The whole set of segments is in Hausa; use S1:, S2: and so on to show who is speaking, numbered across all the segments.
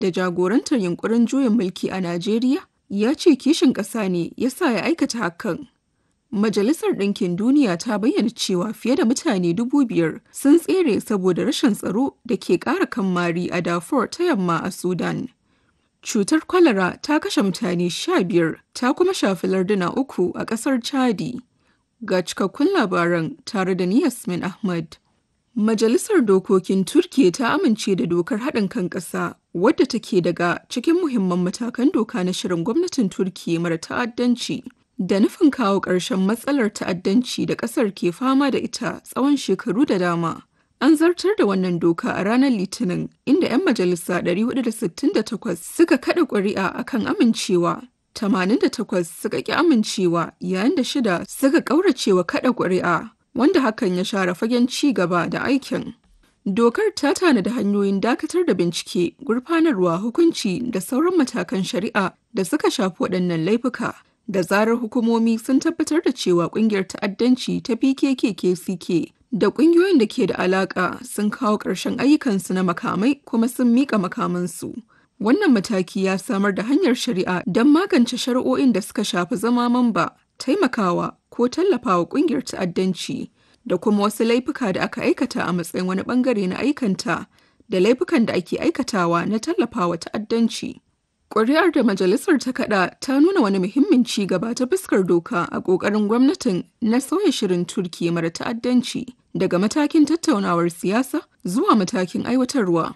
S1: da jagorantar yunkurin juyin mulki a Najeriya, ya ce kishin ƙasa ne ya sa ya aikata hakan. Majalisar Ɗinkin Duniya ta bayyana cewa fiye da mutane 5,000 sun tsere saboda rashin tsaro da ke ƙara kammari a Darfur ta yamma a Sudan. Cutar kwalara ta kashe mutane 15 ta kuma shafi larduna 3 a ƙasar Chadi. Ga cikakkun labaran tare da ni Yasmin Ahmad. Majalisar Dokokin Turkiyya ta amince da dokar haɗin kan ƙasa wadda take daga cikin muhimman matakan doka na shirin gwamnatin Turkiyya mara ta'addanci da nufin kawo ƙarshen matsalar ta'addanci da ƙasar ke fama da ita tsawon shekaru da dama. An zartar da wannan doka a ranar Litinin, inda 'yan majalisa 468 suka kaɗa ƙuri'a akan amincewa, 88 suka ƙi amincewa, yayin da 6 suka ƙauracewa kaɗa ƙuri'a, wanda hakan ya share fagen ci gaba da aikin. Dokar ta tanada hanyoyin dakatar da bincike, gurfanarwa, hukunci da sauran matakan shari'a da suka shafi waɗannan laifuka. Da zarar hukumomi sun tabbatar da cewa ƙungiyar ta'addanci ta PKK-KCK da ƙungiyoyin da ke da alaƙa sun kawo ƙarshen ayyukansu na makamai kuma sun miƙa makamansu. Wannan mataki ya samar da hanyar shari'a don magance shari'o'in da suka shafi zama mamba, taimakawa ko tallafawa ƙungiyar ta'addanci da kuma wasu laifuka da aka aikata a matsayin wani ɓangare na aikanta da laifukan da ake aikatawa na tallafawa ta'addanci. Ƙuri'ar da majalisar ta kaɗa ta nuna wani muhimmin ci gaba ta fuskar doka a ƙoƙarin gwamnatin na sauya shirin Turkiyya mara ta'addanci daga matakin tattaunawar siyasa zuwa matakin aiwatarwa.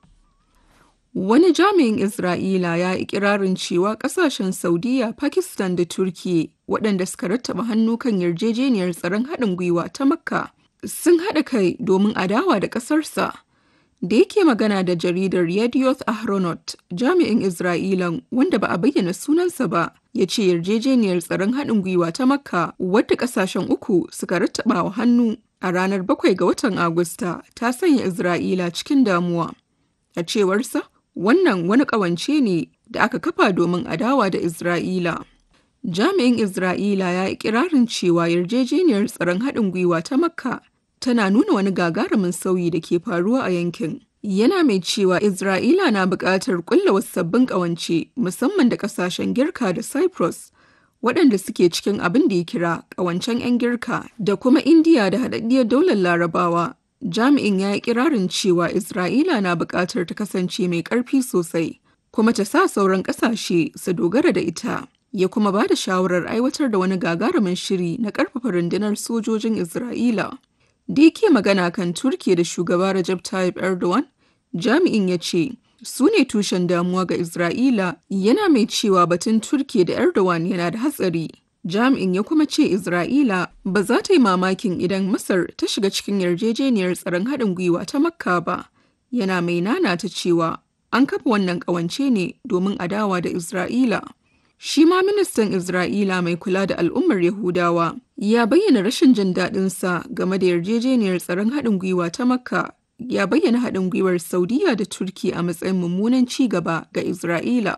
S1: Wani jami'in Isra'ila ya yi ikirarin cewa ƙasashen Saudiyya, Pakistan da Turkiyya waɗanda suka rattaba hannu kan yarjejeniyar tsaron haɗin gwiwa ta Makka sun haɗa kai domin adawa da ƙasarsa. Da yake magana da jaridar Yedioth Ahronot, jami'in Isra'ilan wanda ba a bayyana sunansa ba, ya ce yarjejeniyar tsaron haɗin gwiwa ta Makka wadda ƙasashen uku suka rattaba wa hannu a ranar 7 ga watan Agusta ta sanya Isra'ila cikin damuwa. A cewarsa, wannan wani ƙawance ne da aka kafa domin adawa da Isra'ila. Jami'in Isra'ila ya yi ikirarin cewa yarjejeniyar tsaron haɗin gwiwa ta Makka tana nuna wani gagarumin sauyi da ke faruwa a yankin. Yana mai cewa Isra'ila na buƙatar ƙulla wasu sabbin ƙawance musamman da ƙasashen Girka da Cyprus, waɗanda suke cikin abin da ya kira ƙawancen 'yan Girka da kuma Indiya da haɗaɗɗiyar daular Larabawa. Jami'in ya yi ƙirarin cewa Isra'ila na buƙatar ta kasance mai ƙarfi sosai, kuma ta sa sauran ƙasashe su dogara da ita. Ya kuma ba da shawarar aiwatar da wani gagarumin shiri na ƙarfafa rundunar sojojin Isra'ila. Da yake magana kan Turkiyya da shugaba Recep Tayyip Erdogan, jami'in ya ce, su ne tushen damuwa ga Isra'ila, yana mai cewa batun Turkiyya da Erdogan yana da hatsari. Jami'in ya kuma ce Isra'ila ba za ta yi mamakin idan Masar ta shiga cikin yarjejeniyar tsaron haɗin gwiwa ta Makka ba. Yana mai nanata cewa an kafa wannan ƙawance ne domin adawa da Isra'ila. Shi ma ministan Isra'ila mai kula da al'ummar Yahudawa ya bayyana rashin jin daɗinsa game da yarjejeniyar tsaron haɗin gwiwa ta Makka, ya bayyana haɗin gwiwar Saudiyya da Turkiyya a matsayin mummunan ci gaba ga Isra'ila.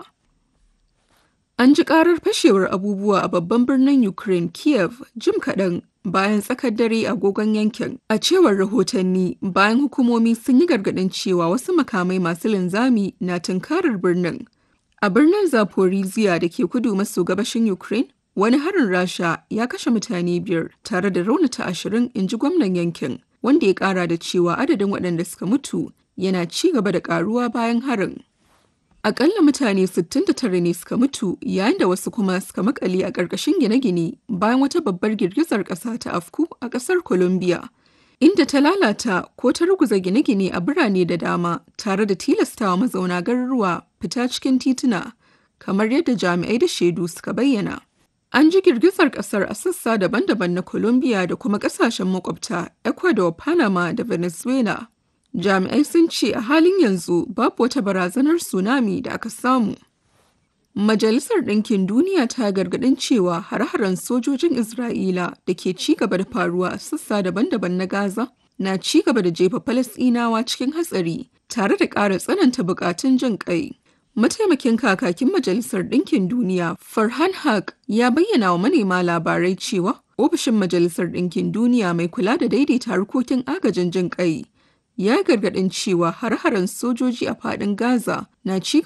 S1: An ji ƙarar fashewar abubuwa a babban birnin Ukraine, Kiev, jim kaɗan bayan tsakar dare agogon yankin. A cewar rahotanni, bayan hukumomi sun yi gargaɗin cewa wasu makamai masu linzami na tunkarar birnin. A birnin Zaporizhia da ke kudu maso gabashin Ukraine, wani harin Rasha ya kashe mutane 5 tare da raunata 20, inji gwamnan yankin, wanda ya kara da cewa adadin waɗanda suka mutu yana ci gaba da karuwa bayan harin. Akalla mutane 69 ne suka mutu, yayin da wasu kuma suka makale a ƙarƙashin gine-gine bayan wata babbar girgizar ƙasa ta afku a ƙasar Colombia, inda ta lalata ko ta ruguza gine-gine a birane da dama tare da tilastawa mazauna garuruwa fita cikin tituna, kamar yadda jami'ai da shaidu suka bayyana. An ji girgizar ƙasar a sassa daban-daban na Colombia da kuma ƙasashen makwabta Ecuador, Panama da Venezuela. Jami'ai sun ce a halin yanzu babu wata barazanar tsunami da aka samu. Majalisar Ɗinkin Duniya ta gargaɗin cewa hare-haren sojojin Isra'ila da ke ci gaba da faruwa a sassa daban-daban na Gaza na ci gaba da jefa Falasɗinawa cikin hatsari tare da ƙara tsananta buƙatun jin ƙai. Mataimakin kakakin Majalisar Ɗinkin Duniya Farhan Haq ya bayyana wa manema labarai cewa ofishin Majalisar Ɗinkin Duniya mai kula da daidaita harkokin agajin jin ƙai ya yi gargaɗin cewa har-haren sojoji a faɗin Gaza na ci